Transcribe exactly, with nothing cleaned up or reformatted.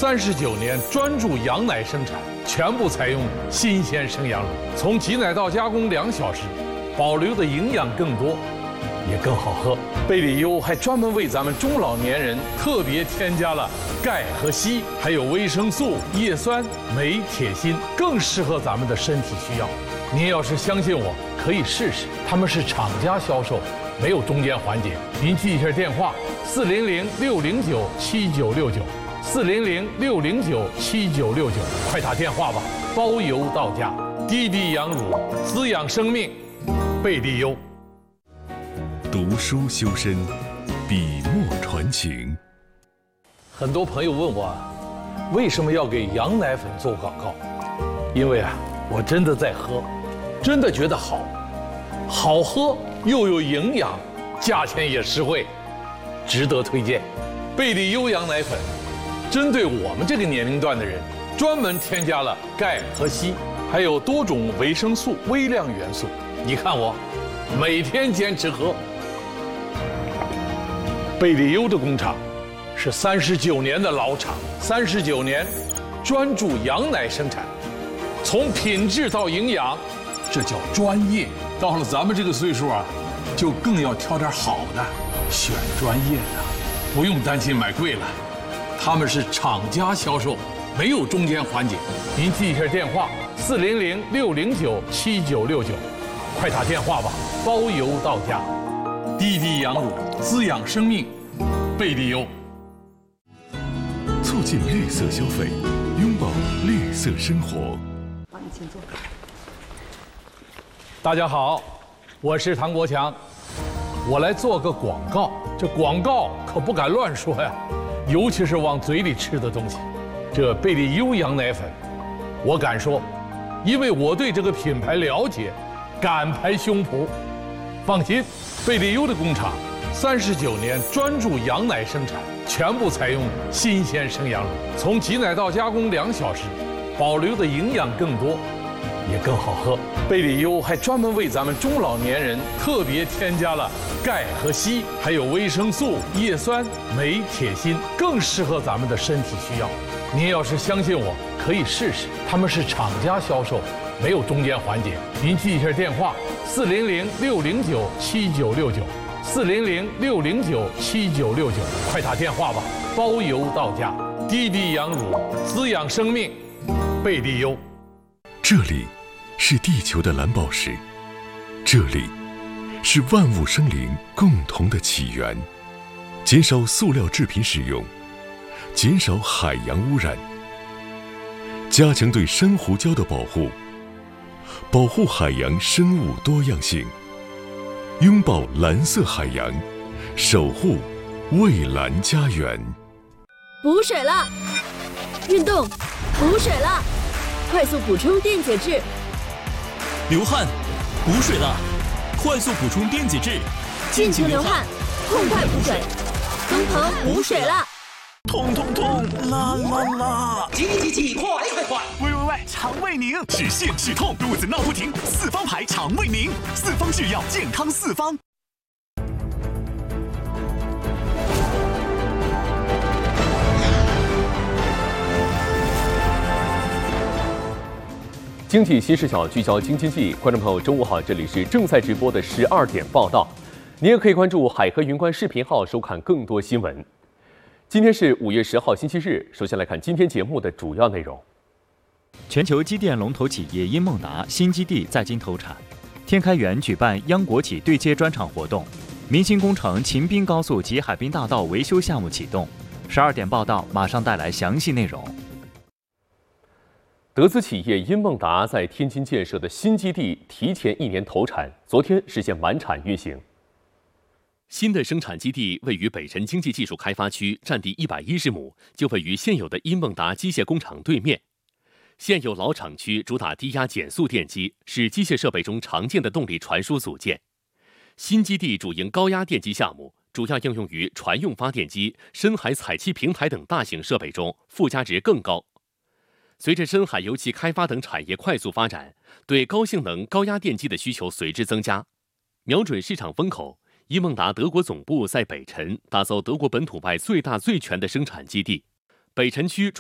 三十九年专注羊奶生产，全部采用新鲜生羊乳，从挤奶到加工两小时，保留的营养更多，也更好喝。贝里优还专门为咱们中老年人特别添加了钙和硒，还有维生素、叶酸、镁、铁、锌，更适合咱们的身体需要。您要是相信我，可以试试。他们是厂家销售，没有中间环节。您记一下电话：四零零六零九七九六九，四零零六零九七九六九，快打电话吧，包邮到家。滴滴羊乳，滋养生命，贝利优。 读书修身，笔墨传情。 很多朋友问我，为什么要给羊奶粉做广告？因为啊，我真的在喝，真的觉得好，好喝又有营养，价钱也实惠，值得推荐。贝利优羊奶粉，针对我们这个年龄段的人，专门添加了钙和硒，还有多种维生素、微量元素。你看我，每天坚持喝。贝利优的工厂是三十九年的老厂，三十九年专注羊奶生产，从品质到营养，这叫专业。到了咱们这个岁数啊，就更要挑点好的，选专业的，不用担心买贵了。他们是厂家销售，没有中间环节。您记一下电话：四零零六零九七九六九，快打电话吧，包邮到家。滴滴羊乳，滋养生命，贝利优。 促进绿色消费，拥抱绿色生活。 好，你请坐。 大家好，我是唐国强，我来做个广告。这广告可不敢乱说呀，尤其是往嘴里吃的东西。这贝利优羊奶粉，我敢说，因为我对这个品牌了解，敢拍胸脯。放心，贝利优的工厂三十九年专注羊奶生产，全部采用新鲜生羊乳，从挤奶到加工两小时，保留的营养更多，也更好喝。贝利优还专门为咱们中老年人特别添加了钙和硒，还有维生素、叶酸、镁、铁、锌，更适合咱们的身体需要。您要是相信我，可以试试。他们是厂家销售，没有中间环节。您记一下电话：四零零六零九七九六九，四零零六零九七九六九，快打电话吧，包邮到家。滴滴羊乳，滋养生命，贝利优。 这里是地球的蓝宝石，这里是万物生灵共同的起源。减少塑料制品使用，减少海洋污染，加强对珊瑚礁的保护，保护海洋生物多样性，拥抱蓝色海洋，守护蔚蓝家园。 补水了，运动，补水了，快速补充电解质。 流汗，补水了，快速补充电解质。 尽情流汗，痛快补水。东鹏补水了。 痛痛痛，啦啦啦！ 急急急，快快快！ 喂喂喂，肠胃宁，止泻止痛，肚子闹不停，四方牌肠胃宁，四方制药，健康四方。 经济新视角聚焦京津冀，观众朋友，中午好，这里是正在直播的十二点报道。您也可以关注海河云观视频号，收看更多新闻。今天是五月十号，星期日。首先来看今天节目的主要内容。 全球机电龙头企业英梦达新基地在京投产，天开源举办央国企对接专场活动，明星工程秦滨高速及海滨大道维修项目启动。十二点报道马上带来详细内容。 德资企业英梦达在天津建设的新基地提前一年投产，昨天实现满产运行。 新的生产基地位于北辰经济技术开发区，占地一百一十亩，就位于现有的英梦达机械工厂对面。现有老厂区主打低压减速电机，是机械设备中常见的动力传输组件。新基地主营高压电机项目，主要应用于船用发电机、深海采气平台等大型设备中，附加值更高。随着深海油气开发等产业快速发展，对高性能高压电机的需求随之增加。瞄准市场风口，英梦达德国总部在北辰打造德国本土外最大最全的生产基地。北辰区